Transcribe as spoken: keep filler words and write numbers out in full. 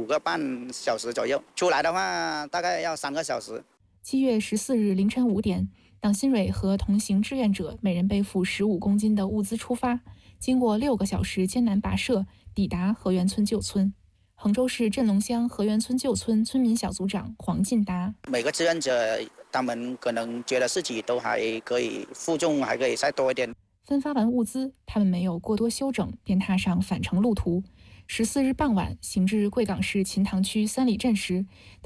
个半小时左右，出来的话大概要三个小时。 七月十四日凌晨五点，党新蕊和同行志愿者每人背负十五公斤的物资出发，经过六个小时艰难跋涉，抵达河源村旧村。衡州市镇龙乡河源村旧村村民小组长黄进达： 每个志愿者他们可能觉得自己都还可以负重，还可以再多一点。 分发完物资，他们没有过多休整，便踏上返程路途。十四日傍晚，行至贵港市秦塘区三里镇时，